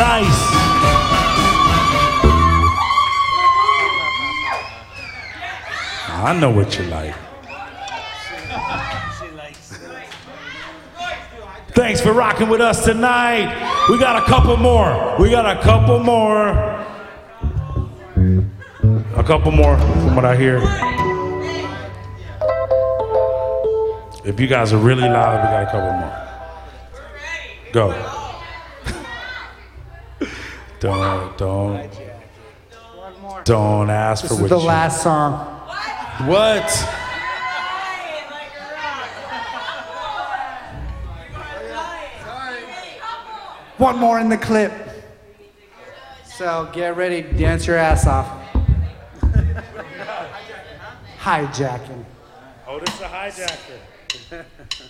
Nice. I know what you like. Thanks for rocking with us tonight. We got a couple more. A couple more from what I hear. If you guys are really loud, we got a couple more. Go. Don't ask for what you... This is the last song. What? One more in the clip. So get ready, dance your ass off. Hijacking. Oh, this is a hijacker.